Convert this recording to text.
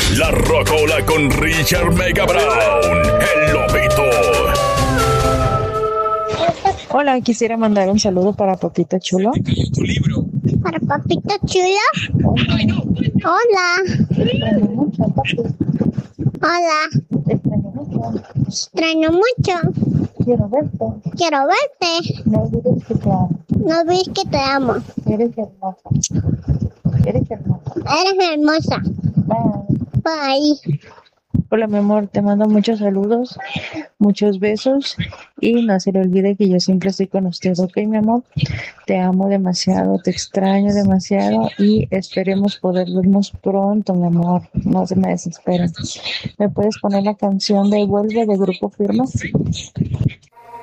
La Rocola con Richard Mega Brown, el Lobito. Hola, quisiera mandar un saludo para Papito Chulo. Para Papito Chulo. Hola. Te extraño mucho, papi. Hola. Te extraño mucho. Extraño mucho. Quiero verte. Quiero verte. No olvides que te amo. No ves que te amo. Eres hermosa. Eres hermosa. Eres hermosa. Bye. Bye. Hola, mi amor. Te mando muchos saludos, muchos besos. Y no se le olvide que yo siempre estoy con usted, ¿ok, mi amor? Te amo demasiado, te extraño demasiado y esperemos poder vernos pronto, mi amor. No se me desesperen. ¿Me puedes poner la canción de Vuelve de Grupo Firme?